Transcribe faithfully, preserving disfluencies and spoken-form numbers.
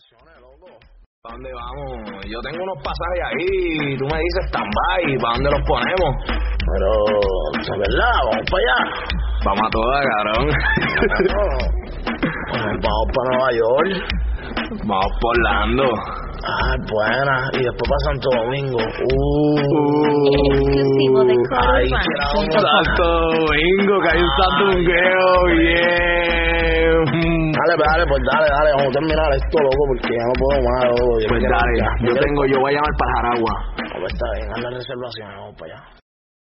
¿Para dónde vamos? Yo tengo unos pasajes ahí, tú me dices stand-by, ¿para dónde los ponemos? Pero, ¿es verdad? ¿Vamos para allá? Vamos a todas, cabrón. Vamos para Nueva York. Vamos por Orlando. Ah, buena. Y después para Santo Domingo. Uh, Exclusivo de ahí Club quiero Urbano. montar. Santo Domingo, que hay un santungueo, bien. Dale, dale, pues dale, dale. Vamos a terminar esto, loco, porque ya no puedo más, loco. Yo Pues quiero- dale, ya, yo quiero- tengo, yo voy a llamar para Jaragua. Pues está bien, haz la reservación, vamos para allá.